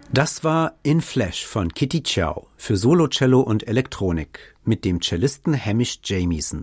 Das war In Flesh von Kitty Chow für Solocello und Elektronik mit dem Cellisten Hamish Jamieson.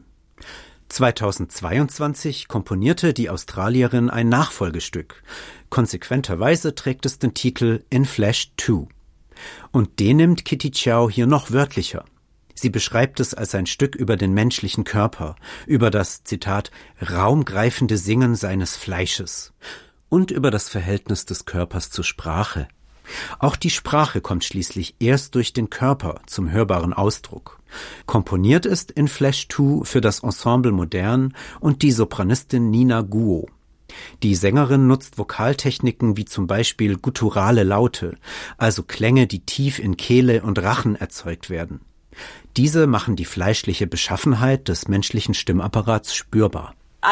2022 komponierte die Australierin ein Nachfolgestück. Konsequenterweise trägt es den Titel In Flesh 2. Und den nimmt Kitty Chow hier noch wörtlicher. Sie beschreibt es als ein Stück über den menschlichen Körper, über das, Zitat, raumgreifende Singen seines Fleisches und über das Verhältnis des Körpers zur Sprache. Auch die Sprache kommt schließlich erst durch den Körper zum hörbaren Ausdruck. Komponiert ist In Flesh 2 für das Ensemble Modern und die Sopranistin Nina Guo. Die Sängerin nutzt Vokaltechniken wie zum Beispiel gutturale Laute, also Klänge, die tief in Kehle und Rachen erzeugt werden. Diese machen die fleischliche Beschaffenheit des menschlichen Stimmapparats spürbar.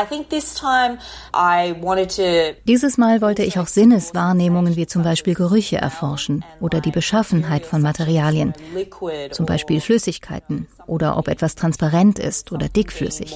Dieses Mal wollte ich auch Sinneswahrnehmungen wie zum Beispiel Gerüche erforschen oder die Beschaffenheit von Materialien, zum Beispiel Flüssigkeiten oder ob etwas transparent ist oder dickflüssig.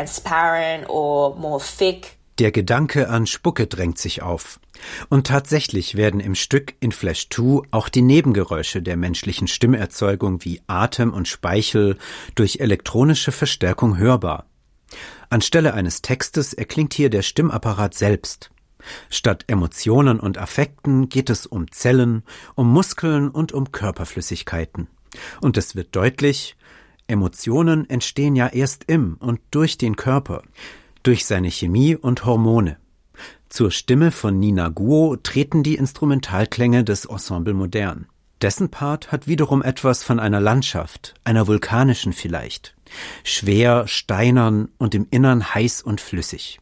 Der Gedanke an Spucke drängt sich auf. Und tatsächlich werden im Stück In Flesh 2 auch die Nebengeräusche der menschlichen Stimmerzeugung wie Atem und Speichel durch elektronische Verstärkung hörbar. Anstelle eines Textes erklingt hier der Stimmapparat selbst. Statt Emotionen und Affekten geht es um Zellen, um Muskeln und um Körperflüssigkeiten. Und es wird deutlich, Emotionen entstehen ja erst im und durch den Körper, durch seine Chemie und Hormone. Zur Stimme von Nina Guo treten die Instrumentalklänge des Ensemble Modern. Dessen Part hat wiederum etwas von einer Landschaft, einer vulkanischen vielleicht. Schwer, steinern und im Innern heiß und flüssig.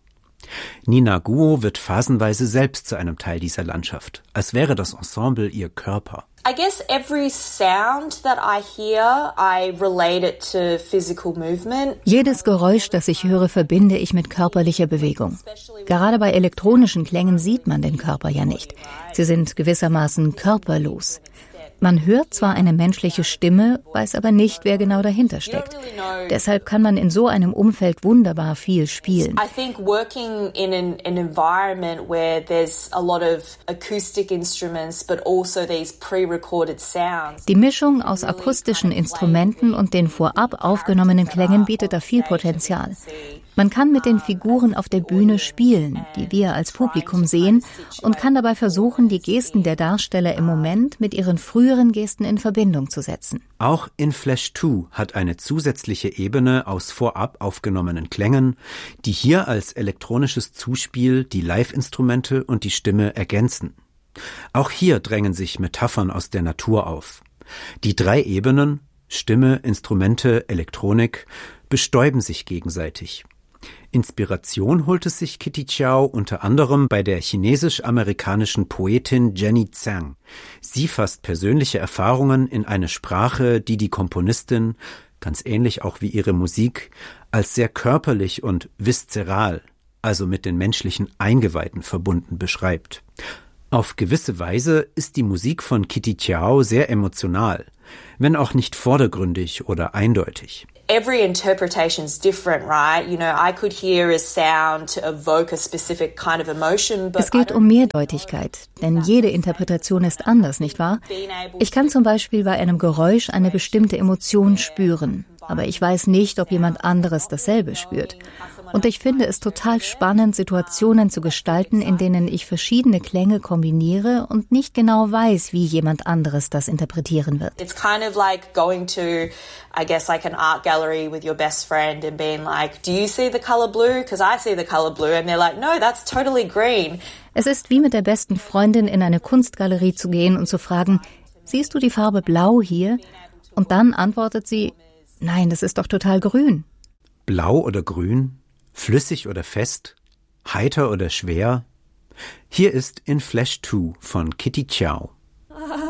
Nina Guo wird phasenweise selbst zu einem Teil dieser Landschaft, als wäre das Ensemble ihr Körper. I guess every sound that I hear, I relate it to physical movement. Jedes Geräusch, das ich höre, verbinde ich mit körperlicher Bewegung. Gerade bei elektronischen Klängen sieht man den Körper ja nicht. Sie sind gewissermaßen körperlos. Man hört zwar eine menschliche Stimme, weiß aber nicht, wer genau dahinter steckt. Deshalb kann man in so einem Umfeld wunderbar viel spielen. I think working in an environment where there's a lot of acoustic instruments, but also these pre-recorded sounds. Die Mischung aus akustischen Instrumenten und den vorab aufgenommenen Klängen bietet da viel Potenzial. Man kann mit den Figuren auf der Bühne spielen, die wir als Publikum sehen, und kann dabei versuchen, die Gesten der Darsteller im Moment mit ihren früheren Gesten in Verbindung zu setzen. Auch In Flesh 2 hat eine zusätzliche Ebene aus vorab aufgenommenen Klängen, die hier als elektronisches Zuspiel die Live-Instrumente und die Stimme ergänzen. Auch hier drängen sich Metaphern aus der Natur auf. Die 3 Ebenen, Stimme, Instrumente, Elektronik, bestäuben sich gegenseitig. Inspiration holte sich Kitty Chow unter anderem bei der chinesisch-amerikanischen Poetin Jenny Zhang. Sie fasst persönliche Erfahrungen in eine Sprache, die die Komponistin, ganz ähnlich auch wie ihre Musik, als sehr körperlich und viszeral, also mit den menschlichen Eingeweiden verbunden, beschreibt. Auf gewisse Weise ist die Musik von Kitty Chow sehr emotional, wenn auch nicht vordergründig oder eindeutig. Every interpretation is different, right? You know, I could hear a sound to evoke a specific kind of emotion, but es geht um Mehrdeutigkeit, denn jede Interpretation ist anders, nicht wahr? Ich kann zum Beispiel bei einem Geräusch eine bestimmte Emotion spüren, aber ich weiß nicht, ob jemand anderes dasselbe spürt. Und ich finde es total spannend, Situationen zu gestalten, in denen ich verschiedene Klänge kombiniere und nicht genau weiß, wie jemand anderes das interpretieren wird. It's kind of like going to, I guess, like an art gallery with your best friend and being like, do you see the color blue? Because I see the color blue. And they're like, no, that's totally green. Es ist wie mit der besten Freundin in eine Kunstgalerie zu gehen und zu fragen, siehst du die Farbe blau hier? Und dann antwortet sie, nein, das ist doch total grün. Blau oder grün? Flüssig oder fest? Heiter oder schwer? Hier ist In Flesh 2 von Kitty Chow.